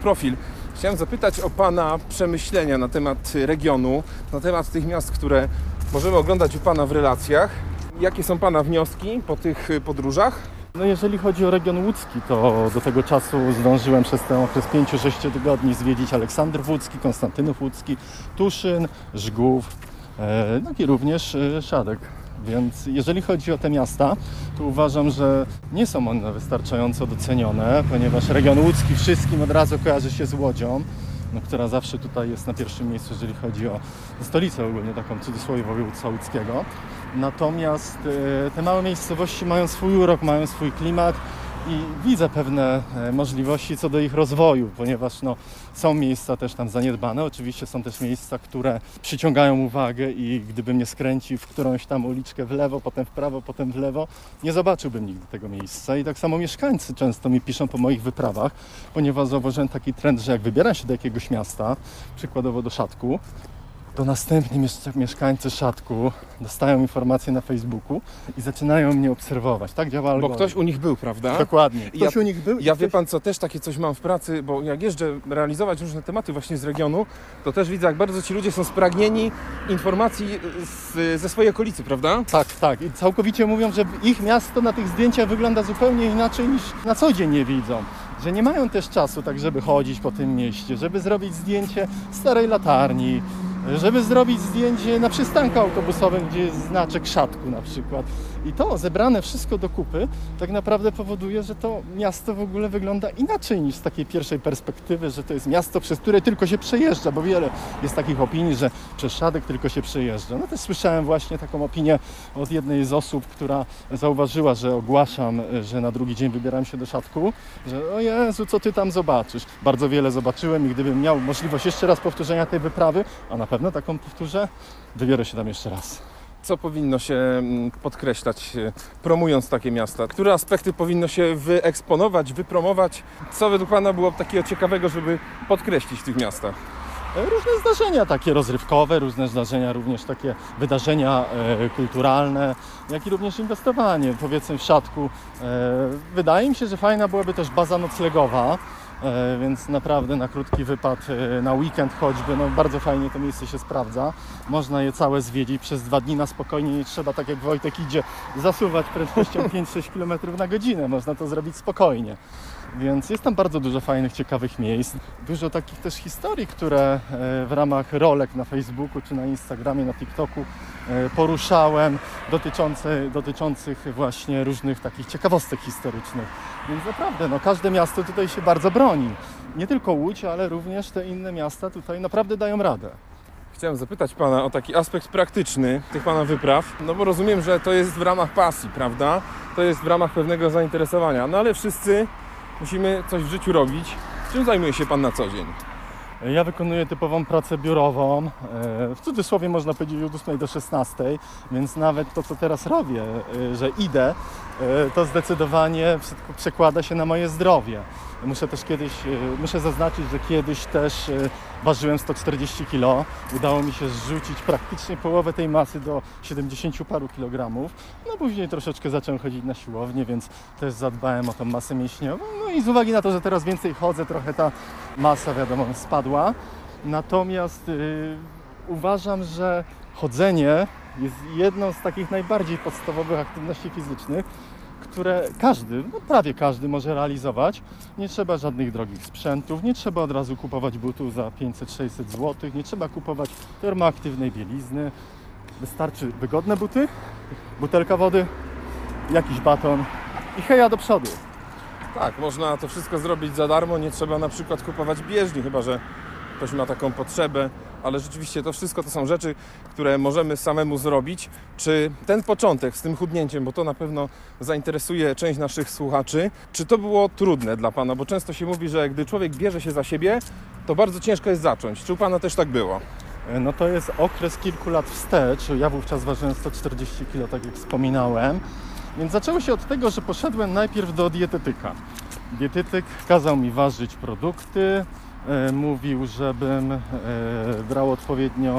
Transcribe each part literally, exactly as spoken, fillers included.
Profil. Chciałem zapytać o Pana przemyślenia na temat regionu, na temat tych miast, które możemy oglądać u Pana w relacjach. Jakie są Pana wnioski po tych podróżach? No jeżeli chodzi o region łódzki, to do tego czasu zdążyłem przez ten okres pięciu sześciu tygodni zwiedzić Aleksandrów Łódzki, Konstantynów Łódzki, Tuszyn, Żgów, e, no i również e, Szadek. Więc jeżeli chodzi o te miasta, to uważam, że nie są one wystarczająco docenione, ponieważ region łódzki wszystkim od razu kojarzy się z Łodzią, no, która zawsze tutaj jest na pierwszym miejscu, jeżeli chodzi o stolicę ogólnie, taką w cudzysłowie województwa łódzkiego. Natomiast e, te małe miejscowości mają swój urok, mają swój klimat i widzę pewne e, możliwości co do ich rozwoju, ponieważ no, są miejsca też tam zaniedbane. Oczywiście są też miejsca, które przyciągają uwagę i gdybym nie skręcił w którąś tam uliczkę w lewo, potem w prawo, potem w lewo, nie zobaczyłbym nigdy tego miejsca. I tak samo mieszkańcy często mi piszą po moich wyprawach, ponieważ zauważyłem taki trend, że jak wybieram się do jakiegoś miasta, przykładowo do Szatku, to następni mieszkańcy Szatku dostają informacje na Facebooku i zaczynają mnie obserwować. Tak działa algorytm. Bo ktoś u nich był, prawda? Dokładnie. Ktoś ja, u nich był. Ja ktoś... wie Pan co, też takie coś mam w pracy, bo jak jeżdżę realizować różne tematy właśnie z regionu, to też widzę, jak bardzo ci ludzie są spragnieni informacji z, ze swojej okolicy, prawda? Tak, tak. I całkowicie mówią, że ich miasto na tych zdjęciach wygląda zupełnie inaczej niż na co dzień je widzą. Że nie mają też czasu tak, żeby chodzić po tym mieście, żeby zrobić zdjęcie starej latarni, żeby zrobić zdjęcie na przystanku autobusowym, gdzie jest znaczek Szatku na przykład. I to zebrane wszystko do kupy tak naprawdę powoduje, że to miasto w ogóle wygląda inaczej niż z takiej pierwszej perspektywy, że to jest miasto, przez które tylko się przejeżdża, bo wiele jest takich opinii, że przez Szadek tylko się przejeżdża. No też słyszałem właśnie taką opinię od jednej z osób, która zauważyła, że ogłaszam, że na drugi dzień wybieram się do Szatku, że o Jezu, co ty tam zobaczysz? Bardzo wiele zobaczyłem i gdybym miał możliwość jeszcze raz powtórzenia tej wyprawy, a na pewno taką powtórzę, wybiorę się tam jeszcze raz. Co powinno się podkreślać, promując takie miasta? Które aspekty powinno się wyeksponować, wypromować? Co według Pana było takiego ciekawego, żeby podkreślić w tych miastach? Różne zdarzenia takie rozrywkowe, różne zdarzenia, również takie wydarzenia e, kulturalne, jak i również inwestowanie. Powiedzmy w Szatku. E, wydaje mi się, że fajna byłaby też baza noclegowa, e, więc naprawdę na krótki wypad, e, na weekend choćby, no bardzo fajnie to miejsce się sprawdza. Można je całe zwiedzić przez dwa dni na spokojnie, nie trzeba, tak jak Wojtek idzie, zasuwać prędkością pięć sześć kilometrów na godzinę. Można to zrobić spokojnie. Więc jest tam bardzo dużo fajnych, ciekawych miejsc. Dużo takich też historii, które w ramach rolek na Facebooku czy na Instagramie, na TikToku poruszałem, dotyczące, dotyczących właśnie różnych takich ciekawostek historycznych. Więc naprawdę, no, każde miasto tutaj się bardzo broni. Nie tylko Łódź, ale również te inne miasta tutaj naprawdę dają radę. Chciałem zapytać Pana o taki aspekt praktyczny tych Pana wypraw, no bo rozumiem, że to jest w ramach pasji, prawda? To jest w ramach pewnego zainteresowania, no ale wszyscy musimy coś w życiu robić. Czym zajmuje się Pan na co dzień? Ja wykonuję typową pracę biurową, w cudzysłowie można powiedzieć od ósmej do szesnastej, więc nawet to, co teraz robię, że idę, to zdecydowanie przekłada się na moje zdrowie. Muszę też kiedyś, muszę zaznaczyć, że kiedyś też ważyłem sto czterdzieści kilo. Udało mi się zrzucić praktycznie połowę tej masy do siedemdziesięciu paru kilogramów. No później troszeczkę zacząłem chodzić na siłownię, więc też zadbałem o tą masę mięśniową. No i z uwagi na to, że teraz więcej chodzę, trochę ta masa, wiadomo, spadła. Natomiast yy, uważam, że chodzenie jest jedną z takich najbardziej podstawowych aktywności fizycznych, które każdy, no prawie każdy może realizować. Nie trzeba żadnych drogich sprzętów, nie trzeba od razu kupować butów za pięćset sześćset złotych, nie trzeba kupować termoaktywnej bielizny. Wystarczy wygodne buty, butelka wody, jakiś baton i heja do przodu. Tak, można to wszystko zrobić za darmo, nie trzeba na przykład kupować bieżni, chyba że ktoś ma taką potrzebę, ale rzeczywiście to wszystko to są rzeczy, które możemy samemu zrobić. Czy ten początek z tym chudnięciem, bo to na pewno zainteresuje część naszych słuchaczy, czy to było trudne dla Pana? Bo często się mówi, że gdy człowiek bierze się za siebie, to bardzo ciężko jest zacząć. Czy u Pana też tak było? No to jest okres kilku lat wstecz. Ja wówczas ważyłem sto czterdzieści kilo, tak jak wspominałem. Więc zaczęło się od tego, że poszedłem najpierw do dietetyka. Dietetyk kazał mi ważyć produkty, e, mówił, żebym e, brał odpowiednio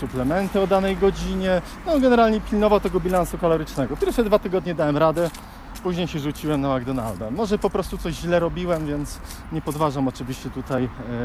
suplementy o danej godzinie. No generalnie pilnował tego bilansu kalorycznego. Pierwsze dwa tygodnie dałem radę, później się rzuciłem na McDonalda. Może po prostu coś źle robiłem, więc nie podważam oczywiście tutaj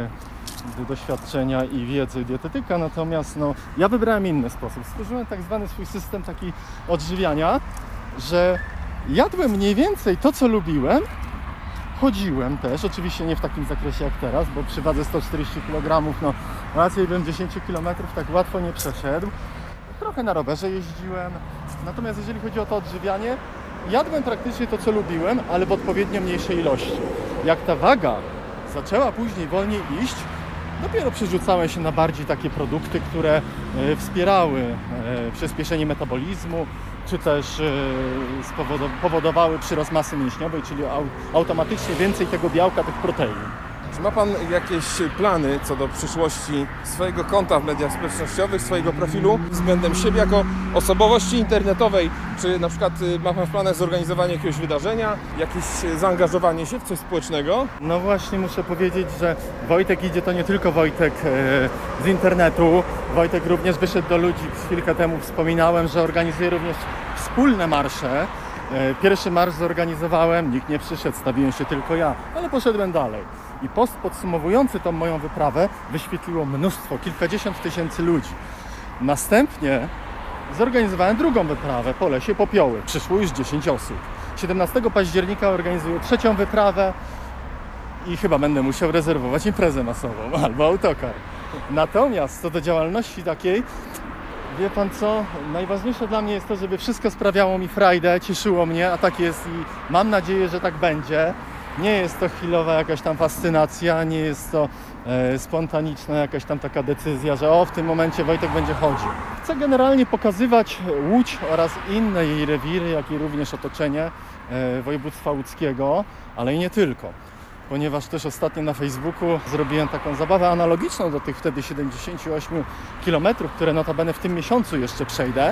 e, doświadczenia i wiedzy dietetyka, natomiast no, ja wybrałem inny sposób. Stworzyłem tak zwany swój system taki odżywiania, że jadłem mniej więcej to, co lubiłem, chodziłem też, oczywiście nie w takim zakresie jak teraz, bo przy wadze sto czterdzieści kilogramów, no raczej bym dziesięć kilometrów tak łatwo nie przeszedł. Trochę na rowerze jeździłem, natomiast jeżeli chodzi o to odżywianie, jadłem praktycznie to, co lubiłem, ale w odpowiednio mniejszej ilości. Jak ta waga zaczęła później wolniej iść, dopiero przerzucałem się na bardziej takie produkty, które e, wspierały e, przyspieszenie metabolizmu, czy też e, spowodow- powodowały przyrost masy mięśniowej, czyli au- automatycznie więcej tego białka, tych protein. Czy ma Pan jakieś plany co do przyszłości swojego konta w mediach społecznościowych, swojego profilu względem siebie jako osobowości internetowej? Czy na przykład y, ma Pan w planach zorganizowanie jakiegoś wydarzenia, jakieś y, zaangażowanie się w coś społecznego? No właśnie muszę powiedzieć, że Wojtek idzie to nie tylko Wojtek e, z internetu. Wojtek również wyszedł do ludzi, chwilkę temu wspominałem, że organizuje również wspólne marsze. E, Pierwszy marsz zorganizowałem, nikt nie przyszedł, stawiłem się tylko ja, ale poszedłem dalej. I post podsumowujący tą moją wyprawę wyświetliło mnóstwo, kilkadziesiąt tysięcy ludzi. Następnie zorganizowałem drugą wyprawę po lesie Popioły. Przyszło już dziesięć osób. siedemnastego października organizuję trzecią wyprawę i chyba będę musiał rezerwować imprezę masową albo autokar. Natomiast co do działalności takiej, wie Pan co, najważniejsze dla mnie jest to, żeby wszystko sprawiało mi frajdę, cieszyło mnie, a tak jest i mam nadzieję, że tak będzie. Nie jest to chwilowa jakaś tam fascynacja, nie jest to e, spontaniczna jakaś tam taka decyzja, że o, w tym momencie Wojtek będzie chodził. Chcę generalnie pokazywać Łódź oraz inne jej rewiry, jak i również otoczenie e, województwa łódzkiego, ale i nie tylko. Ponieważ też ostatnio na Facebooku zrobiłem taką zabawę analogiczną do tych wtedy siedemdziesięciu ośmiu kilometrów, które notabene w tym miesiącu jeszcze przejdę.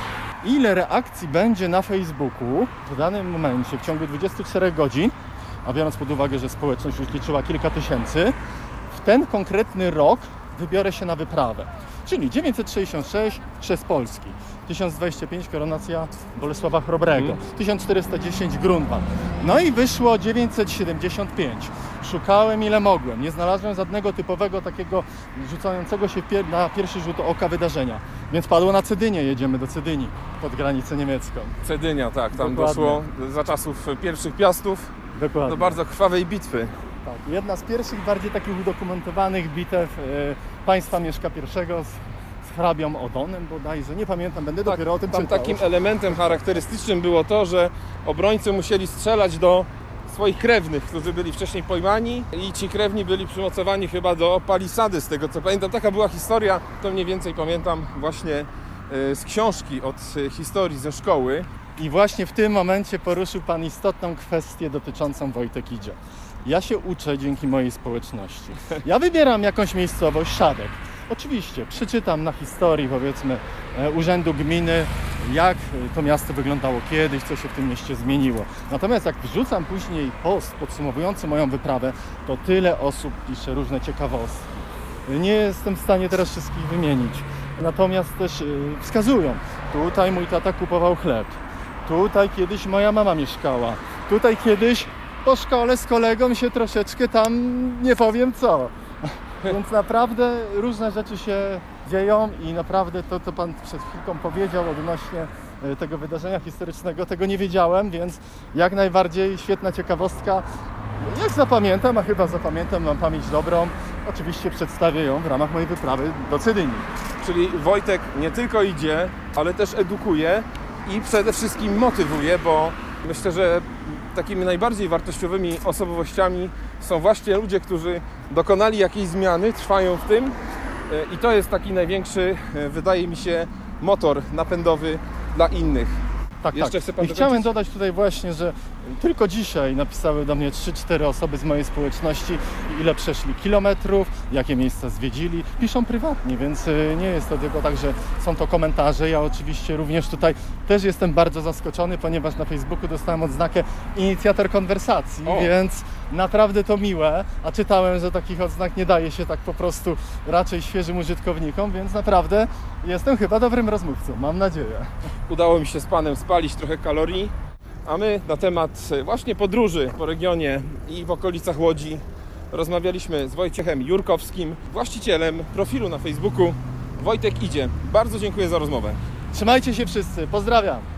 Ile reakcji będzie na Facebooku w danym momencie, w ciągu dwudziestu czterech godzin, a biorąc pod uwagę, że społeczność już liczyła kilka tysięcy, w ten konkretny rok wybiorę się na wyprawę. Czyli dziewięćset sześćdziesiąt sześć przez Polski, tysiąc dwadzieścia pięć koronacja Bolesława Chrobrego, Mm. tysiąc czterysta dziesięć Grunwald. No i wyszło dziewięćset siedemdziesiąt pięć. Szukałem ile mogłem, nie znalazłem żadnego typowego takiego rzucającego się pier- na pierwszy rzut oka wydarzenia. Więc padło na Cedynię, jedziemy do Cedyni, pod granicę niemiecką. Cedynia, tak, tam Dokładnie. doszło za czasów pierwszych piastów Dokładnie. do bardzo krwawej bitwy. Tak, jedna z pierwszych, bardziej takich udokumentowanych bitew e, państwa Mieszka I z, z hrabią Odonem bodajże, nie pamiętam, będę dopiero o tym tam czytał. takim elementem charakterystycznym było to, że obrońcy musieli strzelać do swoich krewnych, którzy byli wcześniej pojmani i ci krewni byli przymocowani chyba do palisady, z tego co pamiętam. Taka była historia, to mniej więcej pamiętam właśnie e, z książki od e, historii ze szkoły. I właśnie w tym momencie poruszył Pan istotną kwestię dotyczącą Wojtek Idzie. Ja się uczę dzięki mojej społeczności. Ja wybieram jakąś miejscowość, Szadek. Oczywiście przeczytam na historii, powiedzmy, e, urzędu gminy, jak to miasto wyglądało kiedyś, co się w tym mieście zmieniło. Natomiast jak wrzucam później post podsumowujący moją wyprawę, to tyle osób pisze różne ciekawostki. Nie jestem w stanie teraz wszystkich wymienić. Natomiast też e, wskazują, tutaj mój tata kupował chleb. Tutaj kiedyś moja mama mieszkała. Tutaj kiedyś po szkole z kolegą się troszeczkę tam nie powiem co. Więc naprawdę różne rzeczy się dzieją i naprawdę to, co Pan przed chwilką powiedział odnośnie e, tego wydarzenia historycznego, tego nie wiedziałem, więc jak najbardziej świetna ciekawostka. Jak zapamiętam, a chyba zapamiętam, mam pamięć dobrą, oczywiście przedstawię ją w ramach mojej wyprawy do Cedynii. Czyli Wojtek nie tylko idzie, ale też edukuje i przede wszystkim motywuje, bo myślę, że takimi najbardziej wartościowymi osobowościami są właśnie ludzie, którzy dokonali jakiejś zmiany, trwają w tym i to jest taki największy, wydaje mi się, motor napędowy dla innych. Tak, Jeszcze tak. chce pan I chciałem dokończyć? dodać tutaj właśnie, że tylko dzisiaj napisały do mnie trzy cztery osoby z mojej społeczności, ile przeszli kilometrów, jakie miejsca zwiedzili. Piszą prywatnie, więc y, nie jest to tylko tak, że są to komentarze. Ja oczywiście również tutaj też jestem bardzo zaskoczony, ponieważ na Facebooku dostałem odznakę inicjator konwersacji, O. więc naprawdę to miłe, a czytałem, że takich odznak nie daje się tak po prostu raczej świeżym użytkownikom, więc naprawdę jestem chyba dobrym rozmówcą, mam nadzieję. Udało mi się z Panem spalić trochę kalorii. A my na temat właśnie podróży po regionie i w okolicach Łodzi rozmawialiśmy z Wojciechem Jurkowskim, właścicielem profilu na Facebooku Wojtek Idzie. Bardzo dziękuję za rozmowę. Trzymajcie się wszyscy, pozdrawiam!